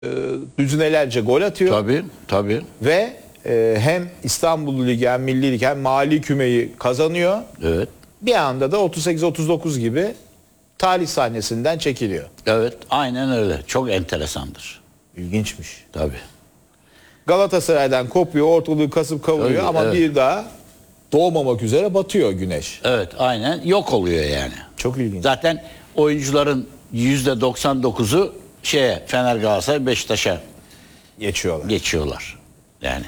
düzinelerce gol atıyor. Tabii, tabii. Ve hem İstanbul Ligi hem Milli Lig hem Mali Kümeyi kazanıyor. Evet. Bir anda da 38-39 gibi tarih sahnesinden çekiliyor. Evet, aynen öyle. Çok enteresandır. İlginçmiş. Tabii. Galatasaray'dan kopuyor, ortalığı kasıp kavuruyor Tabii, ama evet. bir daha doğmamak üzere batıyor güneş. Evet, aynen yok oluyor yani. Çok ilginç. Zaten oyuncuların %99'u Fener, Galatasaray, Beşiktaş'a Geçiyorlar. geçiyorlar. Yani.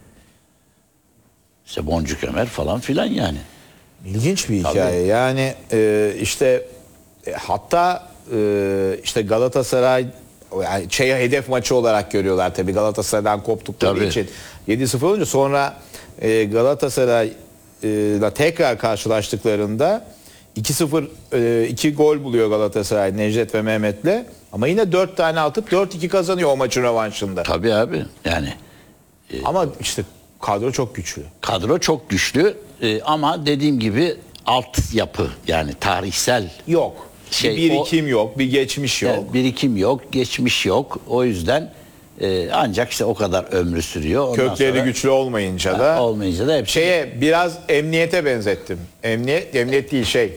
İşte Boncuk Ömer falan filan yani. İlginç bir hikaye. Yani işte hatta işte Galatasaray yani hedef maçı olarak görüyorlar tabii Galatasaray'dan koptukları Tabii. için 7-0 olunca sonra Galatasaray'la tekrar karşılaştıklarında 2-0 2 gol buluyor Galatasaray Necdet ve Mehmet'le ama yine 4 tane atıp 4-2 kazanıyor o maçın rövanşında. Tabii abi yani. Ama işte kadro çok güçlü. Kadro çok güçlü ama dediğim gibi altyapı yani tarihsel Yok. Şey, bir birikim yok, bir geçmiş yok. yani birikim yok, geçmiş yok. O yüzden ancak işte o kadar ömrü sürüyor. Ondan Kökleri sonra, güçlü olmayınca da olmayınca da hepsi biraz emniyete benzettim. Emniyet değil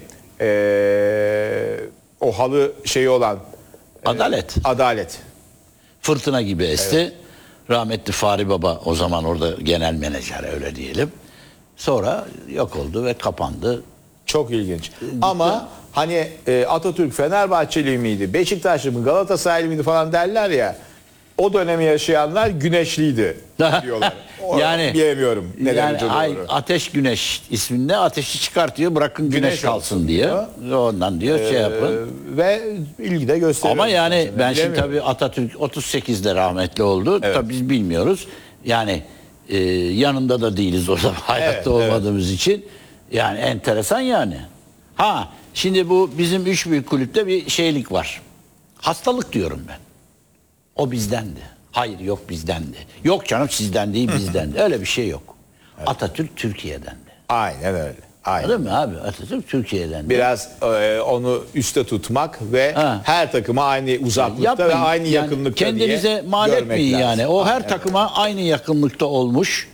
o halı şeyi olan adalet. adalet. Fırtına gibi esti. Rahmetli Fahri Baba o zaman orada genel menajer öyle diyelim. Sonra yok oldu ve kapandı. Çok ilginç. Ama hani Atatürk Fenerbahçeli miydi, Beşiktaşlı mı, Galatasaraylı mıydı falan derler ya. O dönemi yaşayanlar güneşliydi diyorlar. Yani bilemiyorum ne derece doğru. Ateş Güneş isminde ateşi çıkartıyor bırakın güneş kalsın diye. Ondan diyor yapın. Ve ilgi de gösteriyor. Ama yani ben şimdi Bilemiyorum. tabii Atatürk 38'de rahmetli oldu. Evet. Tabii biz bilmiyoruz. Yani yanında da değiliz o zaman hayatta olmadığımız için. Yani enteresan yani. Ha şimdi bu bizim 3 büyük kulüpte bir şeylik var. Hastalık diyorum ben. O bizdendi. Hayır yok bizdendi. Yok canım sizden değil bizdendi. Öyle bir şey yok. Atatürk Türkiye'dendi. Aynen öyle. Aynen. Anladın mı abi? Atatürk Türkiye'dendi. Biraz onu üste tutmak ve her takıma aynı uzaklıkta Yapmayın. ve aynı Yani yakınlıkta kendinize diye mal görmek etmeyin lazım. yani. O her Aynen. takıma aynı yakınlıkta olmuş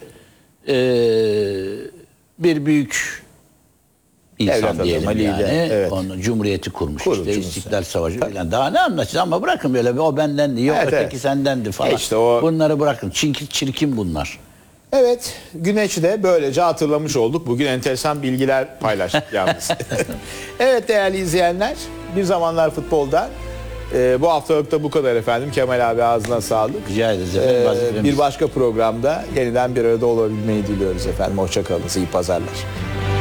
bir büyük Devlet insan adamı, diyelim lider, yani. evet. Onu Cumhuriyeti kurmuş Kurucusu. işte İstiklal Savaşı falan. Daha ne anlatacağız ama bırakın böyle o bendendi yok Evet, öteki sendendi falan. İşte o- Bunları bırakın. Çünkü çirkin bunlar. Evet, Güneş'i de böylece hatırlamış olduk. Bugün enteresan bilgiler paylaştık yalnız. Evet değerli izleyenler, bir zamanlar futboldan bu haftalıkta bu kadar efendim. Kemal abi ağzına sağlık. Rica ederiz efendim. Vazifemiz. Bir başka programda yeniden bir arada olabilmeyi diliyoruz efendim. Hoşça kalın, iyi pazarlar.